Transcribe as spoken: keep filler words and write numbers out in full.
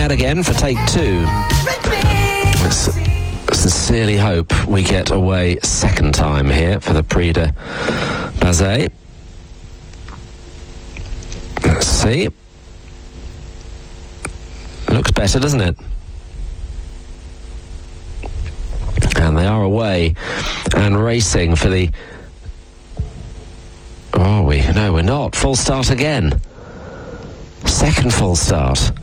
that again for take two. Let's sincerely hope we get away second time here for the Prix de Bazet. Let's see. Looks better, doesn't it? And they are away and racing for the... Oh, are we? No, we're not. Full start again. Second full start.